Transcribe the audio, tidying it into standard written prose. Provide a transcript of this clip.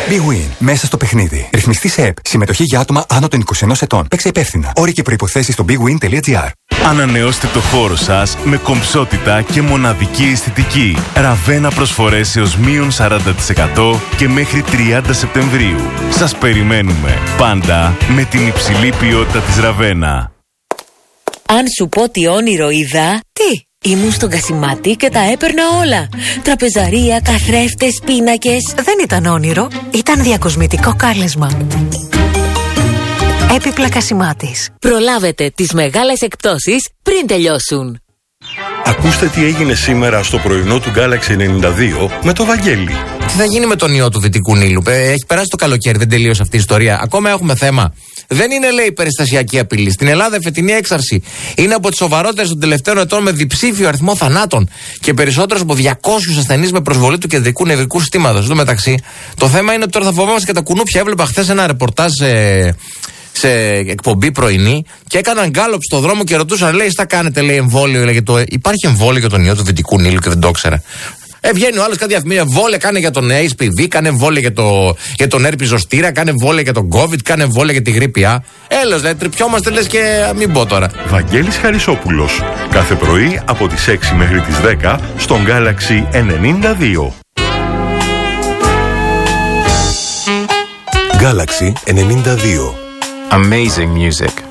Big Win. Μέσα στο παιχνίδι. Ρυθμιστή σε ΕΠ. Συμμετοχή για άτομα άνω των 21 ετών. Παίξε υπεύθυνα. Όροι και προϋποθέσεις στο bigwin.gr. Ανανεώστε το χώρο σας με κομψότητα και μοναδική αισθητική. Ραβένα προσφορές έως μείον 40% και μέχρι 30 Σεπτεμβρίου. Σας περιμένουμε. Πάντα με την υψηλή ποιότητα της Ραβένα. Αν σου πω τι όνειρο είδα, τι? Ήμουν στον Κασιμάτη και τα έπαιρνα όλα. Τραπεζαρία, καθρέφτες, πίνακες. Δεν ήταν όνειρο, ήταν διακοσμητικό κάλεσμα. Έπιπλα Κασιμάτης. Προλάβετε τις μεγάλες εκπτώσεις πριν τελειώσουν. Ακούστε τι έγινε σήμερα στο πρωινό του Galaxy 92 με το Βαγγέλη. Τι θα γίνει με τον ιό του Δυτικού Νείλου? Έχει περάσει το καλοκαίρι, δεν τελείωσε αυτή η ιστορία. Ακόμα έχουμε θέμα. Δεν είναι, λέει, περιστασιακή απειλή. Στην Ελλάδα η φετινή έξαρση είναι από τις σοβαρότερες των τελευταίων ετών, με διψήφιο αριθμό θανάτων και περισσότερους από 200 ασθενείς με προσβολή του κεντρικού νευρικού συστήματος. Εν τω μεταξύ, το θέμα είναι ότι τώρα θα φοβόμαστε και τα κουνούπια. Έβλεπα χθες ένα ρεπορτάζ σε εκπομπή πρωινή και έκαναν γκάλωπ στο δρόμο και ρωτούσαν, λέει, τι κάνετε, λέει, εμβόλιο? Υπάρχει εμβόλιο για τον ιό του Δυτικού Νείλου και δεν το ήξερα. Βγαίνει ο άλλος κάτι διαφημίσει, εμβόλια κάνε για τον HPV, κάνε εμβόλια για τον herpes zoster, κάνε εμβόλια για τον COVID, κάνε εμβόλια για τη γρίπη Α. Έλεος, δηλαδή τρυπιόμαστε, λες, και μην πω τώρα. Βαγγέλης Χαρισόπουλος. Κάθε πρωί από τις 6 μέχρι τις 10 στον Galaxy 92. Galaxy 92. Amazing music.